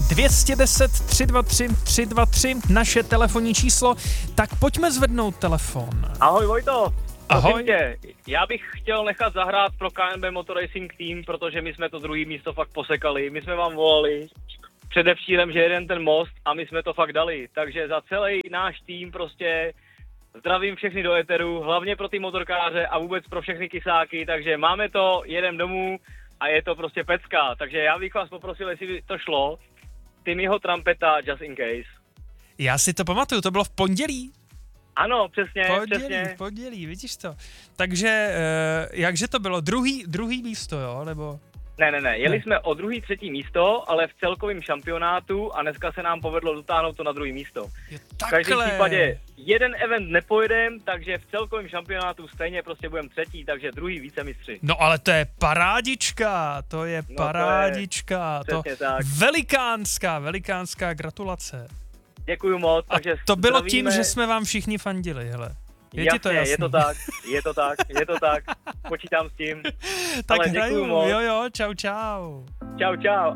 210 323 323, naše telefonní číslo. Tak pojďme zvednout telefon. Ahoj Vojto. Ahoj. Tě, já bych chtěl nechat zahrát pro KNB Motor Racing Team, protože my jsme to druhé místo fakt posekali. My jsme vám volali předevčírem, že jeden ten most a my jsme to fakt dali. Takže za celý náš tým prostě zdravím všechny do éteru, hlavně pro ty motorkáře a vůbec pro všechny kysáky. Takže máme to, jedem domů a je to prostě pecka. Takže já bych vás poprosil, jestli by to šlo, Timmyho Trumpeta Just in Case. Já si to pamatuju, to bylo v pondělí. Ano, přesně. V pondělí, vidíš to. Takže, jakže to bylo? Druhý místo, jo? Nebo... Ne. Jeli jsme o druhý, třetí místo, ale v celkovém šampionátu a dneska se nám povedlo dotáhnout to na druhý místo. V každém případě jeden event nepojedem, takže v celkovém šampionátu stejně prostě budeme třetí, takže druhý vícemistři. No ale to je parádička, to je parádička. To je, tak. Velikánská gratulace. Děkuju moc. A Takže to bylo zdravíme. tím, že jsme vám všichni fandili, hele. Jasně, to jasný? je to tak. Počítám s tím. Tak ale hraju, děkuju moc. jo, čau. Čau.